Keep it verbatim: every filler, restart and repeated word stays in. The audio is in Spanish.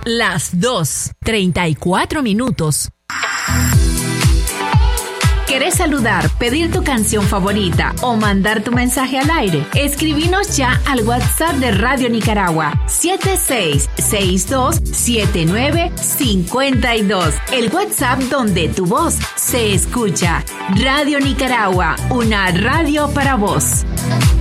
Las dos, treinta y cuatro minutos. ¿Querés saludar, pedir tu canción favorita o mandar tu mensaje al aire? Escribinos ya al WhatsApp de Radio Nicaragua siete seis seis dos siete nueve cinco dos. El WhatsApp donde tu voz se escucha. Radio Nicaragua, una radio para vos.